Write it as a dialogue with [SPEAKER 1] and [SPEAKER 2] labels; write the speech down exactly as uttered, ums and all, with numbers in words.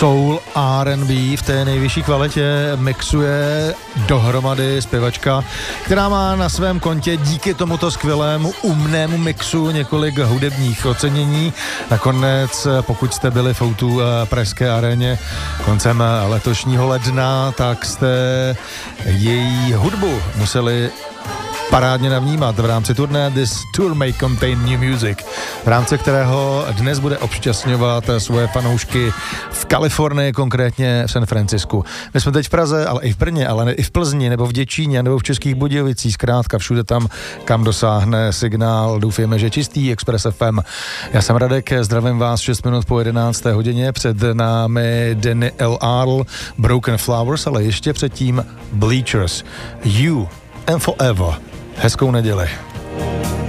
[SPEAKER 1] soul R and B v té nejvyšší kvalitě mixuje dohromady zpěvačka, která má na svém kontě díky tomuto skvělému umnému mixu několik hudebních ocenění. Nakonec, pokud jste byli v O dva pražské aréně koncem letošního ledna, tak jste její hudbu museli parádně navnímat v rámci turné This Tour May Contain New Music, v rámci kterého dnes bude obšťastňovat svoje fanoušky v Kalifornii, konkrétně v San Francisku. My jsme teď v Praze, ale i v Brně, ale i v Plzni, nebo v Děčíně, nebo v Českých Budějovicích, zkrátka všude tam, kam dosáhne signál. Doufujeme, že čistý Express F M. Já jsem Radek, zdravím vás šest minut po jedenácté hodině, před námi Danny L. Arl, Broken Flowers, ale ještě předtím Bleachers, You and Forever. Hezkou neděli.